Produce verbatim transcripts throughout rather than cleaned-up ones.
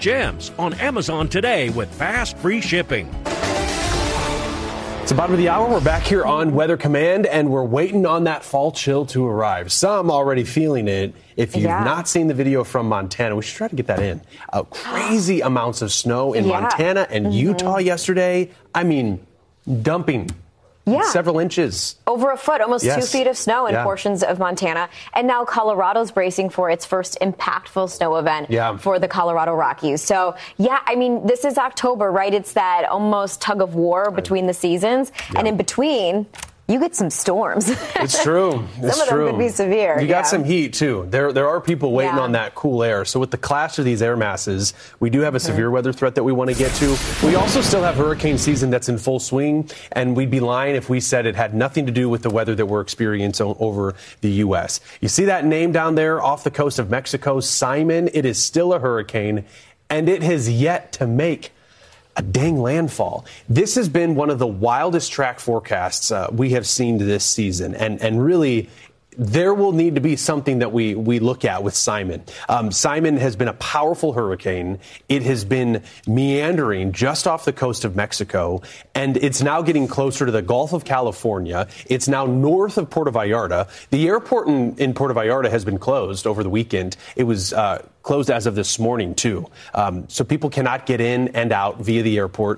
gems on Amazon today with fast, free shipping. It's the bottom of the hour. We're back here on Weather Command, and we're waiting on that fall chill to arrive. Some already feeling it. If you've yeah. not seen the video from Montana, we should try to get that in. Uh, crazy amounts of snow in yeah. Montana and mm-hmm. Utah yesterday. I mean, dumping. Yeah. Several inches. Over a foot, almost yes. two feet of snow in yeah. portions of Montana. And now Colorado's bracing for its first impactful snow event yeah. for the Colorado Rockies. So, yeah, I mean, this is October, right? It's that almost tug of war between the seasons. Yeah. And in between, you get some storms. It's true. It's some of them true. could be severe. You yeah. got some heat, too. There there are people waiting yeah. on that cool air. So with the clash of these air masses, we do have a mm-hmm. severe weather threat that we want to get to. We also still have hurricane season that's in full swing, and we'd be lying if we said it had nothing to do with the weather that we're experiencing over the U S. You see that name down there off the coast of Mexico, Simon? It is still a hurricane, and it has yet to make a dang landfall. This has been one of the wildest track forecasts uh, we have seen this season. And, and really, there will need to be something that we, we look at with Simon. Um, Simon has been a powerful hurricane. It has been meandering just off the coast of Mexico, and it's now getting closer to the Gulf of California. It's now north of Puerto Vallarta. The airport in, in Puerto Vallarta has been closed over the weekend. It was uh, closed as of this morning, too. Um, so people cannot get in and out via the airport.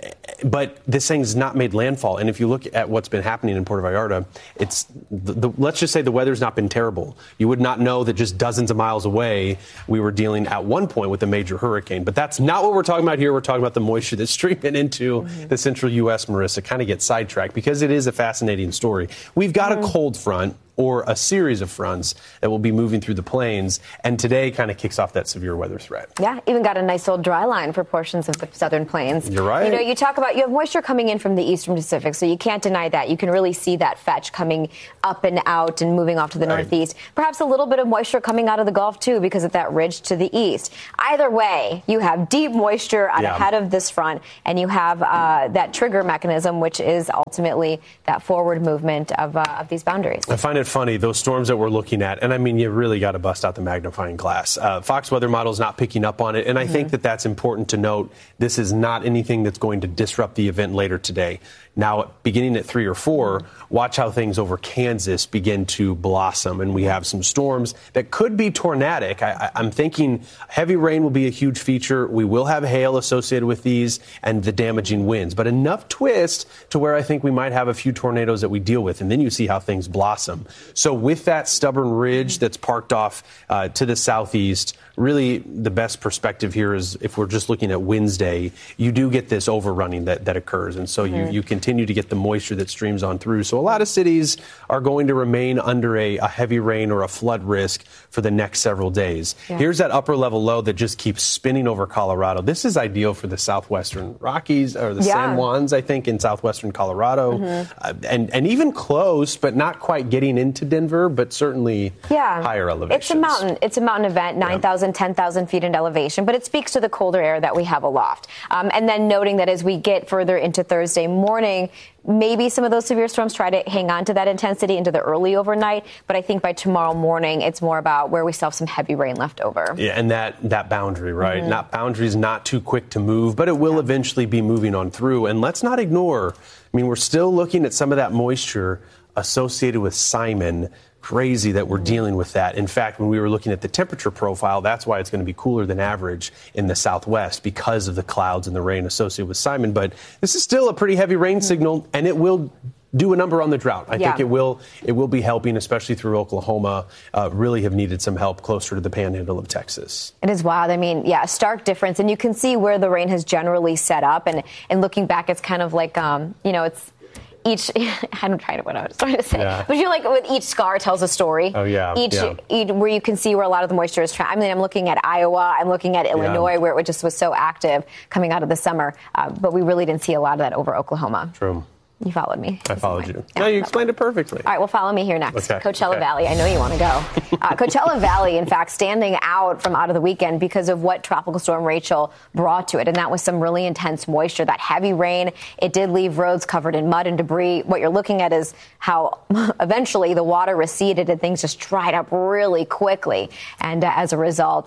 But this thing's not made landfall. And if you look at what's been happening in Puerto Vallarta, it's the, the, let's just say the weather's not been terrible. You would not know that just dozens of miles away we were dealing at one point with a major hurricane. But that's not what we're talking about here. We're talking about the moisture that's streaming into mm-hmm. the central U S, Marissa. Kind of get sidetracked because it is a fascinating story. We've got mm-hmm. a cold front, or a series of fronts that will be moving through the plains. And today kind of kicks off that severe weather threat. Yeah, even got a nice old dry line for portions of the southern plains. You're right. You know, you talk about, you have moisture coming in from the eastern Pacific, so you can't deny that. You can really see that fetch coming up and out and moving off to the right. northeast. Perhaps a little bit of moisture coming out of the Gulf, too, because of that ridge to the east. Either way, you have deep moisture out yeah. ahead of this front, and you have uh, that trigger mechanism, which is ultimately that forward movement of, uh, of these boundaries. I find it funny, those storms that we're looking at, and I mean, you really got to bust out the magnifying glass. Uh, Fox Weather Model is not picking up on it, and I mm-hmm. think that that's important to note. This is not anything that's going to disrupt the event later today. Now, beginning at three or four, watch how things over Kansas begin to blossom, and we have some storms that could be tornadic. I, I, I'm thinking heavy rain will be a huge feature. We will have hail associated with these and the damaging winds, but enough twist to where I think we might have a few tornadoes that we deal with, and then you see how things blossom. So with that stubborn ridge that's parked off uh, to the southeast, really the best perspective here is if we're just looking at Wednesday, you do get this overrunning that, that occurs. And so mm-hmm. you, you continue to get the moisture that streams on through. So a lot of cities are going to remain under a, a heavy rain or a flood risk for the next several days. Yeah. Here's that upper level low that just keeps spinning over Colorado. This is ideal for the southwestern Rockies or the yeah. San Juans, I think, in southwestern Colorado. Mm-hmm. Uh, and, and even close, but not quite getting into Denver, but certainly yeah. higher elevations. It's a mountain. It's a mountain event, nine thousand, yeah. ten thousand feet in elevation, but it speaks to the colder air that we have aloft. Um, and then noting that as we get further into Thursday morning, maybe some of those severe storms try to hang on to that intensity into the early overnight. But I think by tomorrow morning, it's more about where we still have some heavy rain left over. Yeah, and that, that boundary, right? Mm-hmm. Not boundary's not too quick to move, but it will yeah. eventually be moving on through. And let's not ignore, I mean, we're still looking at some of that moisture associated with Simon. Crazy that we're dealing with that. In fact, when we were looking at the temperature profile, that's why it's going to be cooler than average in the southwest because of the clouds and the rain associated with Simon. But this is still a pretty heavy rain signal, and it will do a number on the drought. I yeah. think it will it will be helping, especially through Oklahoma. Uh, really have needed some help closer to the panhandle of Texas. It is wild. I mean, yeah, a stark difference. And you can see where the rain has generally set up. And, and looking back, it's kind of like, um, you know, it's each, I'm trying to what I was trying to say, yeah. but you like with each scar tells a story. Oh yeah. Each, yeah. each where you can see where a lot of the moisture is. Tra- I mean, I'm looking at Iowa, I'm looking at Illinois, yeah. where it just was so active coming out of the summer, uh, but we really didn't see a lot of that over Oklahoma. True. You followed me. I followed you. Yeah. No, you explained it perfectly. All right, well, follow me here next. Okay. Coachella okay. Valley. I know you want to go. Uh, Coachella Valley, in fact, standing out from out of the weekend because of what Tropical Storm Rachel brought to it, and that was some really intense moisture, that heavy rain. It did leave roads covered in mud and debris. What you're looking at is how eventually the water receded and things just dried up really quickly. And uh, as a result,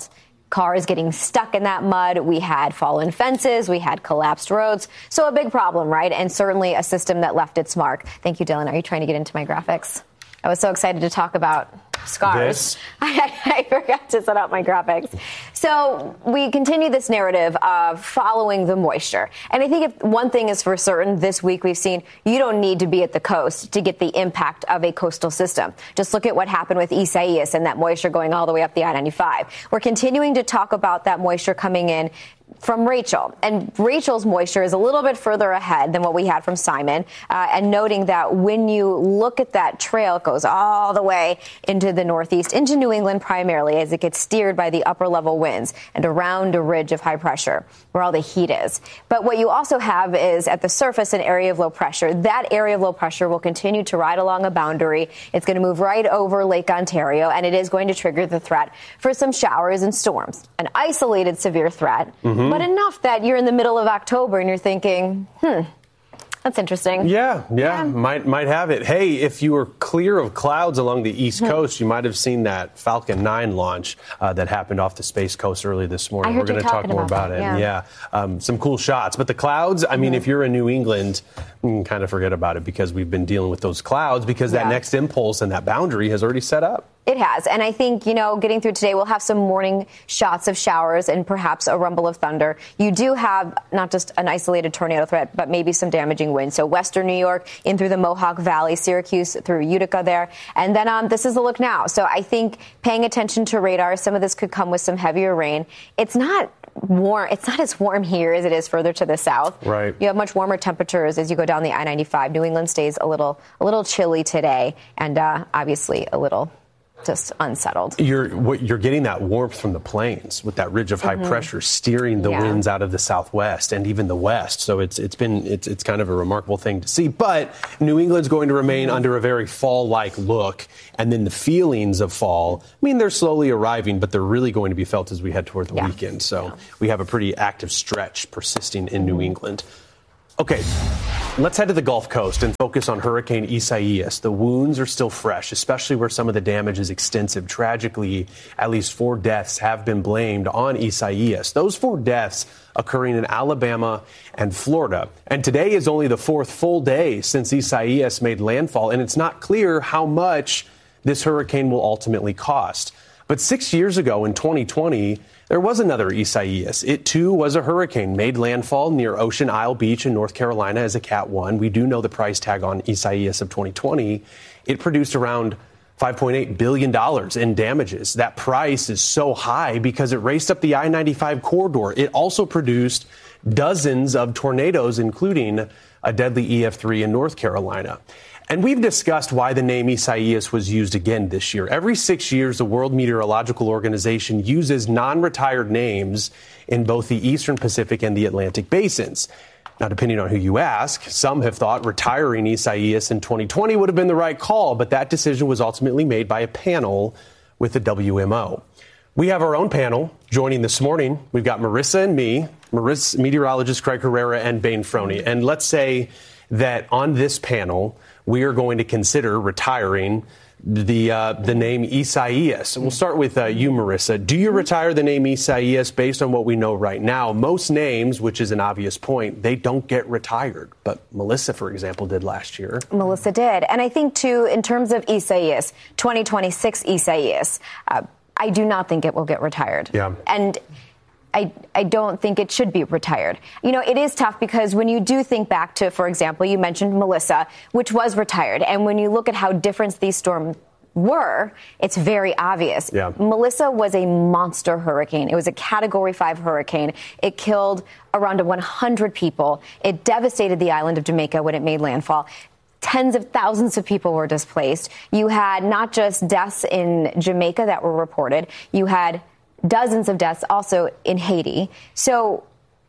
cars getting stuck in that mud. We had fallen fences. We had collapsed roads. So a big problem, right? And certainly a system that left its mark. Thank you, Dylan. Are you trying to get into my graphics? I was so excited to talk about scars. I, I forgot to set up my graphics. So we continue this narrative of following the moisture. And I think if one thing is for certain, this week we've seen you don't need to be at the coast to get the impact of a coastal system. Just look at what happened with Isaias and that moisture going all the way up the I ninety-five. We're continuing to talk about that moisture coming in from Rachel. And Rachel's moisture is a little bit further ahead than what we had from Simon. Uh, and noting that when you look at that trail, it goes all the way into the northeast, into New England primarily, as it gets steered by the upper level winds and around a ridge of high pressure where all the heat is. But what you also have is at the surface an area of low pressure. That area of low pressure will continue to ride along a boundary. It's going to move right over Lake Ontario, and it is going to trigger the threat for some showers and storms. An isolated severe threat. Mm-hmm. But enough that you're in the middle of October and you're thinking, hmm, that's interesting. Yeah, yeah, yeah, might might have it. Hey, if you were clear of clouds along the East mm-hmm. Coast, you might have seen that Falcon nine launch uh, that happened off the Space Coast early this morning. I heard We're going to talk more about, about it. Yeah, yeah. Um, some cool shots. But the clouds, I mm-hmm. mean, if you're in New England, you can kind of forget about it because we've been dealing with those clouds because yeah. that next impulse and that boundary has already set up. It has. And I think, you know, getting through today, we'll have some morning shots of showers and perhaps a rumble of thunder. You do have not just an isolated tornado threat, but maybe some damaging winds. So western New York in through the Mohawk Valley, Syracuse through Utica there. And then um, this is the look now. So I think paying attention to radar, some of this could come with some heavier rain. It's not warm. It's not as warm here as it is further to the south. Right. You have much warmer temperatures as you go down the I ninety-five. New England stays a little, a little chilly today and uh, obviously a little just unsettled. You're what, you're getting that warmth from the plains with that ridge of high mm-hmm. pressure steering the yeah. winds out of the southwest and even the west. So it's it's been it's it's kind of a remarkable thing to see. But New England's going to remain mm-hmm. under a very fall-like look, and then the feelings of fall, I mean, they're slowly arriving, but they're really going to be felt as we head toward the yeah. weekend. So yeah. we have a pretty active stretch persisting in mm-hmm. New England. Okay, let's head to the Gulf Coast and focus on Hurricane Isaias. The wounds are still fresh, especially where some of the damage is extensive. Tragically, at least four deaths have been blamed on Isaias. Those four deaths occurring in Alabama and Florida. And today is only the fourth full day since Isaias made landfall, and it's not clear how much this hurricane will ultimately cost. But six years ago in twenty twenty, there was another Isaias. It, too, was a hurricane, made landfall near Ocean Isle Beach in North Carolina as a Cat one. We do know the price tag on Isaias of twenty twenty. It produced around five point eight billion dollars in damages. That price is so high because it raced up the I ninety-five corridor. It also produced dozens of tornadoes, including a deadly E F three in North Carolina. And we've discussed why the name Isaias was used again this year. Every six years, the World Meteorological Organization uses non-retired names in both the Eastern Pacific and the Atlantic basins. Now, depending on who you ask, some have thought retiring Isaias in twenty twenty would have been the right call, but that decision was ultimately made by a panel with the W M O. We have our own panel joining this morning. We've got Marissa and me, Marissa, meteorologist Craig Herrera and Bane Frohney. And let's say that on this panel, we are going to consider retiring the uh, the name Isaias. We'll start with uh, you, Marissa. Do you retire the name Isaias based on what we know right now? Most names, which is an obvious point, they don't get retired. But Melissa, for example, did last year. Melissa did. And I think, too, in terms of Isaias, twenty twenty-six Isaias, uh, I do not think it will get retired. Yeah. And I, I don't think it should be retired. You know, it is tough because when you do think back to, for example, you mentioned Melissa, which was retired. And when you look at how different these storms were, it's very obvious. Yeah. Melissa was a monster hurricane. It was a Category five hurricane. It killed around one hundred people. It devastated the island of Jamaica when it made landfall. Tens of thousands of people were displaced. You had not just deaths in Jamaica that were reported. You had dozens of deaths also in Haiti. So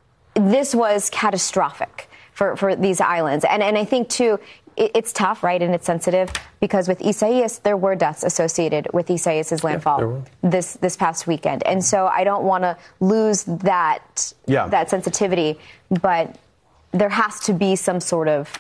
this was catastrophic for, for these islands. And, and I think, too, it, it's tough, right, and it's sensitive because with Isaias, there were deaths associated with Isaias's landfall yeah, this this past weekend. And so I don't want to lose that, yeah. that sensitivity, but there has to be some sort of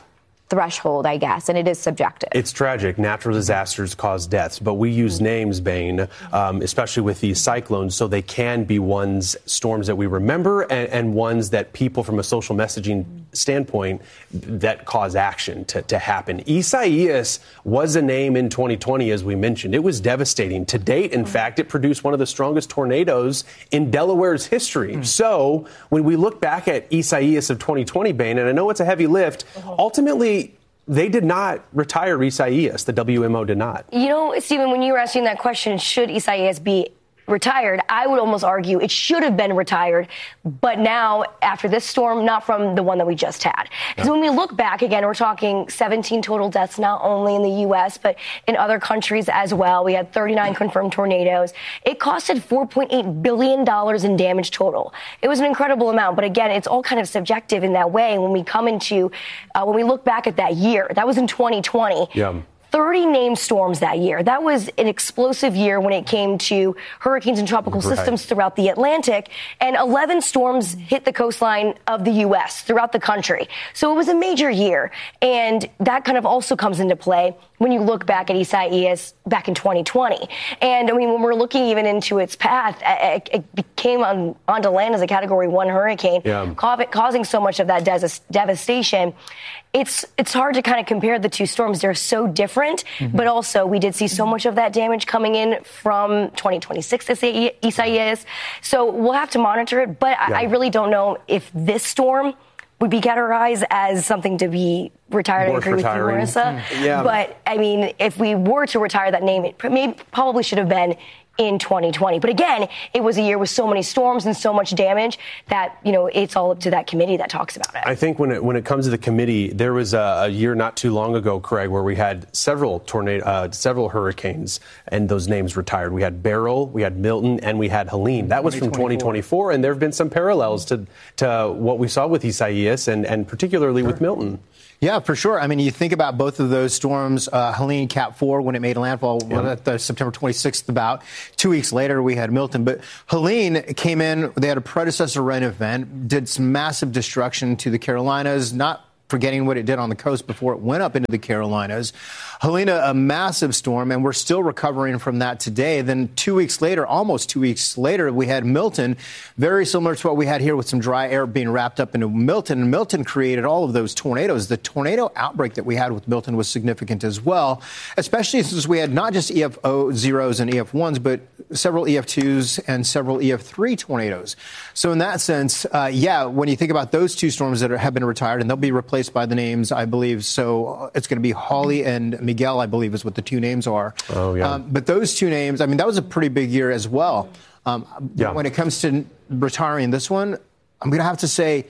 threshold, I guess, and it is subjective. It's tragic. Natural disasters cause deaths, but we use names, Bane, um, especially with these cyclones, so they can be ones, storms that we remember and, and ones that people from a social messaging standpoint that cause action to, to happen. Isaias was a name in twenty twenty, as we mentioned. It was devastating. To date, in fact, it produced one of the strongest tornadoes in Delaware's history. Mm. So when we look back at Isaias of twenty twenty, Bane, and I know it's a heavy lift, uh-huh. ultimately, they did not retire Isaias. The W M O did not. You know, Stephen, when you were asking that question, should Isaias be retired, I would almost argue it should have been retired, but now after this storm, not from the one that we just had. Because yeah. when we look back again, we're talking seventeen total deaths, not only in the U S, but in other countries as well. We had thirty-nine confirmed tornadoes. It costed four point eight billion dollars in damage total. It was an incredible amount, but again, it's all kind of subjective in that way. When we come into, uh, when we look back at that year, that was in twenty twenty. Yeah. thirty named storms that year. That was an explosive year when it came to hurricanes and tropical right. systems throughout the Atlantic, and eleven storms hit the coastline of the U S throughout the country. So it was a major year, and that kind of also comes into play when you look back at Isaias back in twenty twenty. And I mean, when we're looking even into its path, it came on onto land as a Category One hurricane, yeah. causing so much of that des- devastation. It's it's hard to kind of compare the two storms. They're so different, mm-hmm. but also we did see so much of that damage coming in from twenty twenty-six, Isaias. So we'll have to monitor it, but yeah. I, I really don't know if this storm would be categorized as something to be retired. Worth I agree retiring. with you, Marissa. Mm. Yeah. But, I mean, if we were to retire that name, it maybe, probably should have been in twenty twenty. But again, it was a year with so many storms and so much damage that, you know, it's all up to that committee that talks about it. I think when it when it comes to the committee, there was a, a year not too long ago, Craig, where we had several tornado, uh, several hurricanes, and those names retired. We had Beryl, we had Milton, and we had Helene. That was from twenty twenty-four, and there have been some parallels to to what we saw with Isaias and, and particularly sure. with Milton. Yeah, for sure. I mean, you think about both of those storms, uh, Helene, Cat four, when it made landfall yeah. at the September twenty-sixth about. Two weeks later, we had Milton. But Helene came in, they had a predecessor rain event, did some massive destruction to the Carolinas, not forgetting what it did on the coast before it went up into the Carolinas. Helene, a massive storm, and we're still recovering from that today. Then two weeks later, almost two weeks later, we had Milton, very similar to what we had here with some dry air being wrapped up into Milton. And Milton created all of those tornadoes. The tornado outbreak that we had with Milton was significant as well, especially since we had not just E F zeros and E F ones, but several E F twos and several E F three tornadoes. So in that sense, uh, yeah, when you think about those two storms that are, have been retired, and they'll be replaced by the names, I believe. So it's going to be Holly and Miguel, I believe, is what the two names are. Oh, yeah. Um, but those two names, I mean, that was a pretty big year as well. Um, yeah. When it comes to retiring this one, I'm going to have to say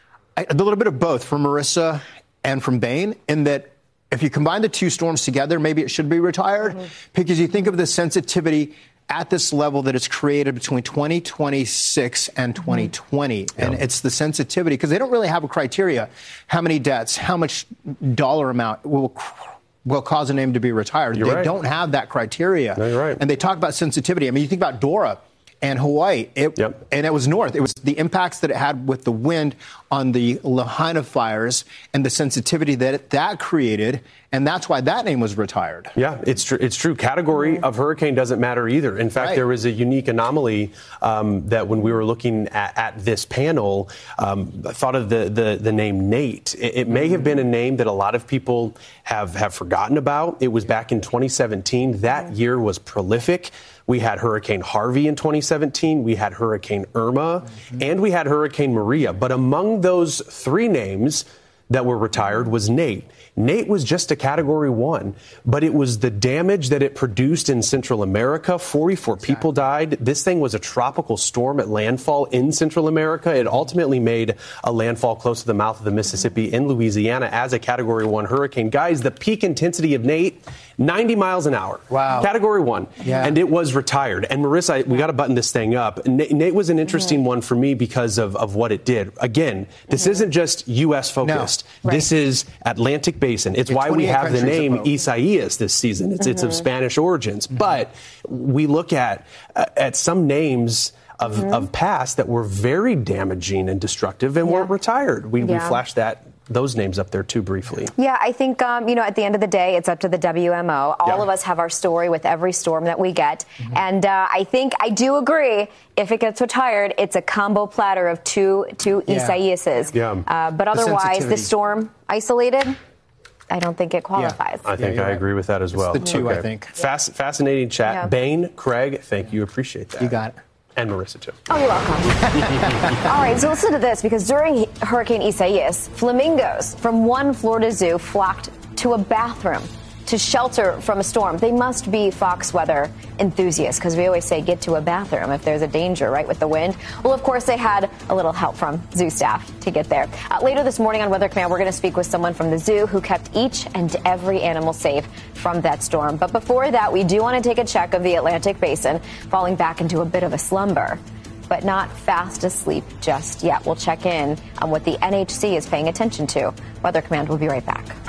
a little bit of both from Marissa and from Bane, in that if you combine the two storms together, maybe it should be retired, mm-hmm. because you think of the sensitivity at this level that it's created between twenty twenty-six and twenty twenty. Mm-hmm. And yeah. it's the sensitivity, because they don't really have a criteria. How many deaths, how much dollar amount will will cause a name to be retired. You're they right. don't have that criteria. No, you're right. And they talk about sensitivity. I mean, you think about Dora and Hawaii, it, yep. and it was north. It was the impacts that it had with the wind on the Lahaina fires and the sensitivity that it, that created, and that's why that name was retired. Yeah, it's true. It's true. Category of hurricane doesn't matter either. In fact, right. there was a unique anomaly um, that when we were looking at, at this panel, um, I thought of the, the, the name Nate. It, it may have been a name that a lot of people have, have forgotten about. It was back in twenty seventeen. That year was prolific. We had Hurricane Harvey in twenty seventeen. We had Hurricane Irma, mm-hmm. and we had Hurricane Maria. But among those three names that were retired was Nate. Nate was just a Category One, but it was the damage that it produced in Central America. forty-four exactly. people died. This thing was a tropical storm at landfall in Central America. It ultimately made a landfall close to the mouth of the Mississippi in Louisiana as a Category One hurricane. Guys, the peak intensity of Nate, ninety miles an hour. Wow. Category One. Yeah. And it was retired. And Marissa, we got to button this thing up. Nate, Nate was an interesting mm-hmm. one for me because of, of what it did. Again, this mm-hmm. isn't just U S focused. No. Right. This is Atlantic Basin. It's why we have the name Isaias this season. It's, mm-hmm. it's of Spanish origins. Mm-hmm. But we look at uh, at some names of, mm-hmm. of past that were very damaging and destructive and yeah. weren't retired. We, yeah. we flashed that. Those names up there too briefly. Yeah, I think, um, you know, at the end of the day, it's up to the W M O. All yeah. of us have our story with every storm that we get. Mm-hmm. And uh, I think, I do agree, if it gets retired, it's a combo platter of two, two yeah. Isaiases. Yeah. Uh, but otherwise, the, the storm isolated, I don't think it qualifies. Yeah. I think yeah, I right. agree with that as well. It's the two, okay. I think. Fas- fascinating chat. Yeah. Bain, Craig, thank you. Appreciate that. You got it. And Marissa, too. Oh, you're welcome. All right, so listen to this, because during Hurricane Isaias, flamingos from one Florida zoo flocked to a bathroom to shelter from a storm. They must be Fox weather enthusiasts, because we always say get to a bathroom if there's a danger, right, with the wind. Well, of course, they had a little help from zoo staff to get there. Uh, later this morning on Weather Command, we're going to speak with someone from the zoo who kept each and every animal safe from that storm. But before that, we do want to take a check of the Atlantic Basin, falling back into a bit of a slumber, but not fast asleep just yet. We'll check in on what the N H C is paying attention to. Weather Command will be right back.